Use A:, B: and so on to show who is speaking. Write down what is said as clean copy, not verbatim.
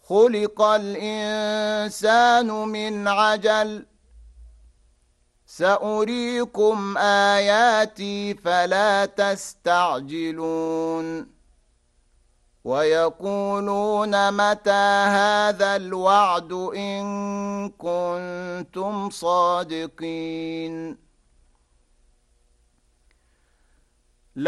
A: خلق الإنسان من عجل سأريكم آياتي فلا تستعجلون ويقولون متى هذا الوعد إن كنتم صادقين